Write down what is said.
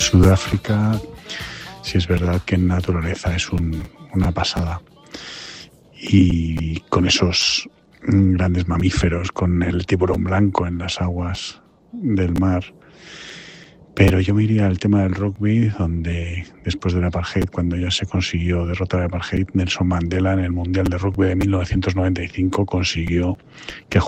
Sudáfrica, sí es verdad que en naturaleza es una pasada. Y con esos grandes mamíferos, con el tiburón blanco en las aguas del mar. Pero yo me iría al tema del rugby, donde después del apartheid, cuando ya se consiguió derrotar el apartheid, Nelson Mandela en el Mundial de Rugby de 1995 consiguió que